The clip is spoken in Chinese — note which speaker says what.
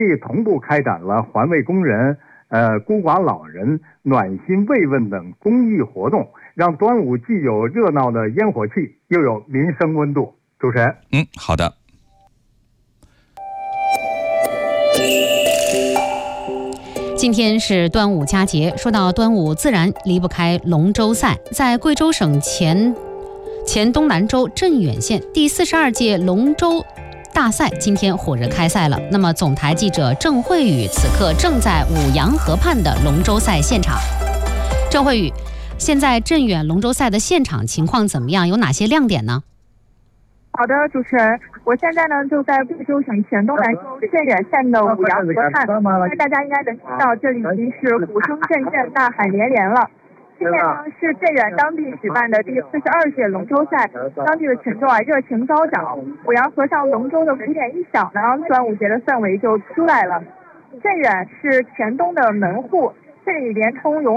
Speaker 1: 同步开展了环卫工人、孤寡老人、暖心慰问等公益活动，让端午既有热闹的烟火气，又有民生温度。主持人，
Speaker 2: 好的。
Speaker 3: 今天是端午佳节，说到端午，自然离不开龙舟赛。在贵州省黔东南州镇远县第42届龙舟大赛今天火热开赛了。那么总台记者郑慧宇此刻正在五羊河畔的龙舟赛现场。郑慧宇，现在镇远龙舟赛的现场情况怎么样？有哪些亮点呢？
Speaker 4: 好的，主持人，我现在呢就在贵州省黔东南州镇远县的五羊河畔，大家应该能听到，这里已经是鼓声阵阵、呐喊连连了。今年呢是镇远当地举办的第42届龙舟赛，当地的群众热情高涨，五羊河上龙舟的鼓点一响呢，端午节的氛围就出来了。镇远是黔东的门户，这里连通